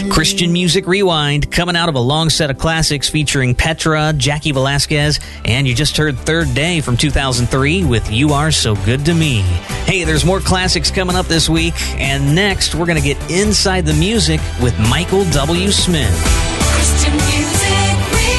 Christian Music Rewind, coming out of a long set of classics featuring Petra, Jackie Velasquez, and you just heard Third Day from 2003 with You Are So Good to Me. Hey, there's more classics coming up this week, and next we're going to get inside the music with Michael W. Smith. Christian Music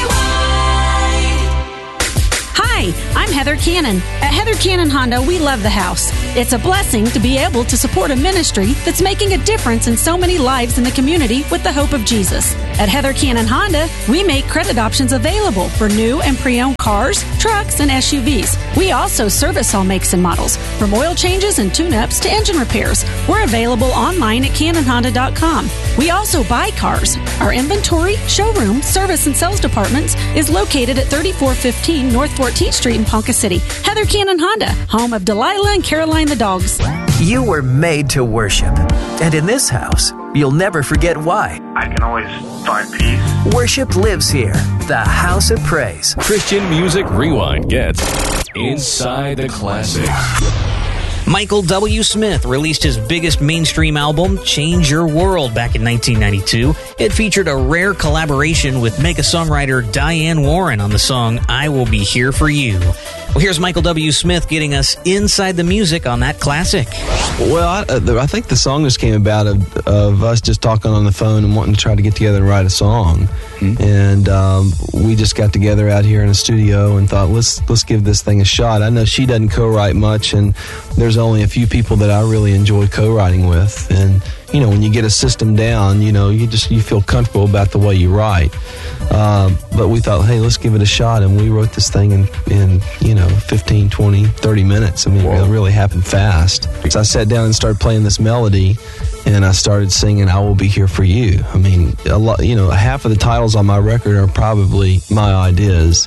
Rewind. Hi, I'm Heather Cannon. At Heather Cannon Honda, we love the house. It's a blessing to be able to support a ministry that's making a difference in so many lives in the community with the hope of Jesus. At Heather Cannon Honda, we make credit options available for new and pre-owned cars, trucks, and SUVs. We also service all makes and models, from oil changes and tune-ups to engine repairs. We're available online at CannonHonda.com. We also buy cars. Our inventory, showroom, service, and sales departments is located at 3415 North 14th Street in Ponca City. Heather Cannon Honda, home of Delilah and Caroline the dogs. You were made to worship. And in this house, you'll never forget why. I can always find peace. Worship lives here. The House of Praise. Christian Music Rewind gets Inside the Classics. Michael W. Smith released his biggest mainstream album, Change Your World, back in 1992. It featured a rare collaboration with mega-songwriter Diane Warren on the song I Will Be Here For You. Well, here's Michael W. Smith getting us inside the music on that classic. Well, I think the song just came about of us just talking on the phone and wanting to try to get together and write a song. Mm-hmm. And we just got together out here in the studio and thought, let's give this thing a shot. I know she doesn't co-write much, and there's only a few people that I really enjoy co-writing with. And you know, when you get a system down, you know, you feel comfortable about the way you write. But we thought, hey, let's give it a shot. And we wrote this thing in 15, 20, 30 minutes. I mean, it really happened fast. So I sat down and started playing this melody, and I started singing I Will Be Here For You. I mean, a lot, half of the titles on my record are probably my ideas.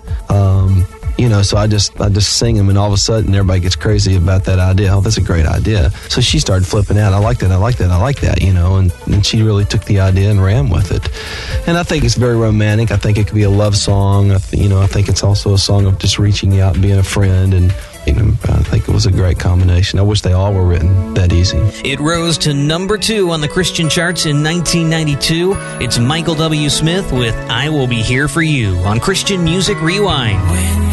So I just sing them, and all of a sudden everybody gets crazy about that idea. Oh, that's a great idea. So she started flipping out. I like that, and she really took the idea and ran with it. And I think it's very romantic. I think it could be a love song. I think it's also a song of just reaching out and being a friend, and I think it was a great combination. I wish they all were written that easy. It rose to number 2 on the Christian charts in 1992. It's Michael W. Smith with I Will Be Here For You on Christian Music Rewind.